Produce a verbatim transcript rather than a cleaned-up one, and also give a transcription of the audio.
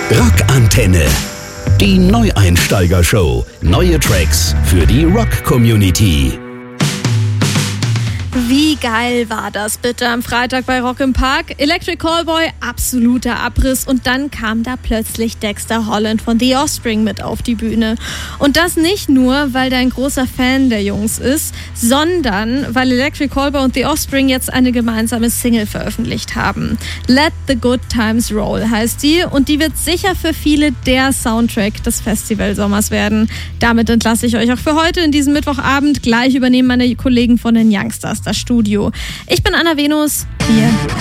Rockantenne. Die Neueinsteiger-Show. Neue Tracks für die Rock-Community. Wie geil war das bitte am Freitag bei Rock im Park? Electric Callboy, absoluter Abriss, und dann kam da plötzlich Dexter Holland von The Offspring mit auf die Bühne. Und das nicht nur, weil er ein großer Fan der Jungs ist, sondern weil Electric Callboy und The Offspring jetzt eine gemeinsame Single veröffentlicht haben. Let the Good Times Roll heißt die, und die wird sicher für viele der Soundtrack des Festivalsommers werden. Damit entlasse ich euch auch für heute in diesem Mittwochabend. Gleich übernehmen meine Kollegen von den Youngsters das Studio. Ich bin Anna Venus. Wir